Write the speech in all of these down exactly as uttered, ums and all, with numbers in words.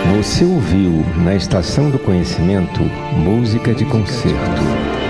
Você ouviu na Estação do Conhecimento música de concerto.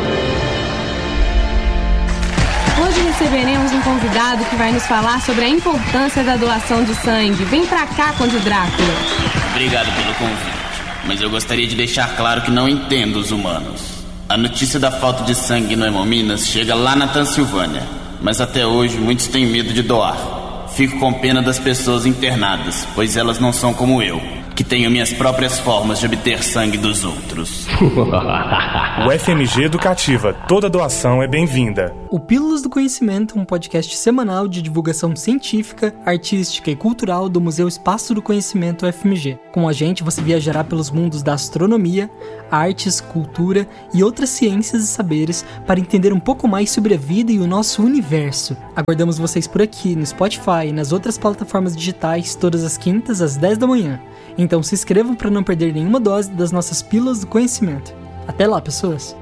Hoje receberemos um convidado que vai nos falar sobre a importância da doação de sangue. Vem pra cá, Conde Drácula. Obrigado pelo convite, mas eu gostaria de deixar claro que não entendo os humanos. A notícia da falta de sangue no Hemominas chega lá na Transilvânia, mas até hoje muitos têm medo de doar. Fico com pena das pessoas internadas, pois elas não são como eu, que tenho minhas próprias formas de obter sangue dos outros. O F M G Educativa, toda doação é bem-vinda. O Pílulas do Conhecimento é um podcast semanal de divulgação científica, artística e cultural do Museu Espaço do Conhecimento U F M G. Com a gente, você viajará pelos mundos da astronomia, artes, cultura e outras ciências e saberes para entender um pouco mais sobre a vida e o nosso universo. Aguardamos vocês por aqui, no Spotify e nas outras plataformas digitais, todas as quintas às dez da manhã. Então se inscrevam para não perder nenhuma dose das nossas Pílulas do Conhecimento. Até lá, pessoas!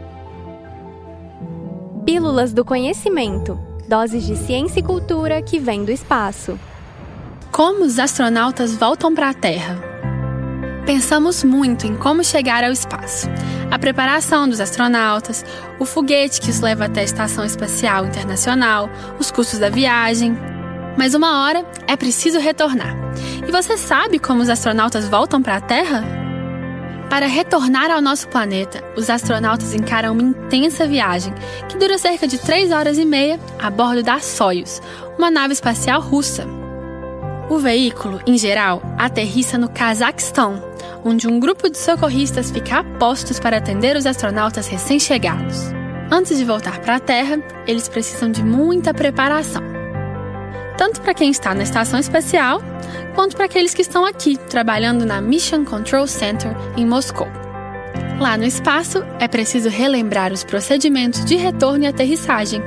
Pílulas do Conhecimento. Doses de ciência e cultura que vêm do espaço. Como os astronautas voltam para a Terra? Pensamos muito em como chegar ao espaço. A preparação dos astronautas, o foguete que os leva até a Estação Espacial Internacional, os custos da viagem. Mas uma hora é preciso retornar. E você sabe como os astronautas voltam para a Terra? Para retornar ao nosso planeta, os astronautas encaram uma intensa viagem que dura cerca de três horas e meia a bordo da Soyuz, uma nave espacial russa. O veículo, em geral, aterrissa no Cazaquistão, onde um grupo de socorristas fica a postos para atender os astronautas recém-chegados. Antes de voltar para a Terra, eles precisam de muita preparação. Tanto para quem está na estação espacial, quanto para aqueles que estão aqui, trabalhando na Mission Control Center, em Moscou. Lá no espaço, é preciso relembrar os procedimentos de retorno e aterrissagem.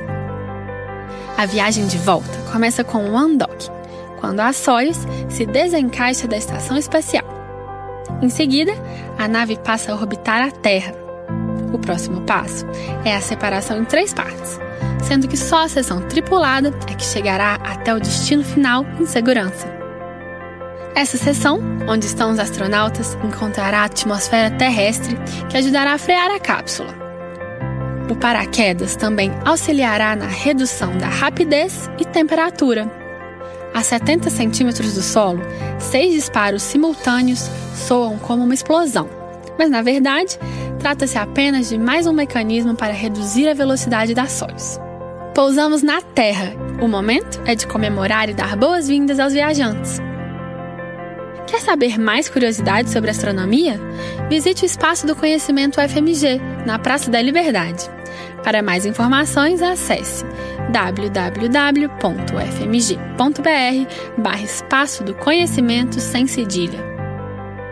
A viagem de volta começa com o undock, quando a Soyuz se desencaixa da estação espacial. Em seguida, a nave passa a orbitar a Terra. O próximo passo é a separação em três partes, sendo que só a seção tripulada é que chegará até o destino final em segurança. Essa seção, onde estão os astronautas, encontrará a atmosfera terrestre que ajudará a frear a cápsula. O paraquedas também auxiliará na redução da rapidez e temperatura. A setenta centímetros do solo, seis disparos simultâneos soam como uma explosão, mas na verdade, trata-se apenas de mais um mecanismo para reduzir a velocidade da Soyuz. Pousamos na Terra. O momento é de comemorar e dar boas-vindas aos viajantes. Quer saber mais curiosidades sobre astronomia? Visite o Espaço do Conhecimento U F M G, na Praça da Liberdade. Para mais informações, acesse w w w ponto u f m g ponto b r barra Espaço do Conhecimento sem cedilha.